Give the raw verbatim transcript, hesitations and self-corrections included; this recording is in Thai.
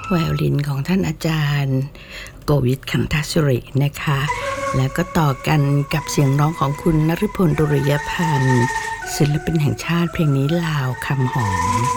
ไวโอลินของท่านอาจารย์โกวิทขันธสุรินะคะแล้วก็ต่อกันกับเสียงร้องของคุณนฤพล ดุริยพันธ์ศิลปินแห่งชาติเพลงนี้ลาวคำหอม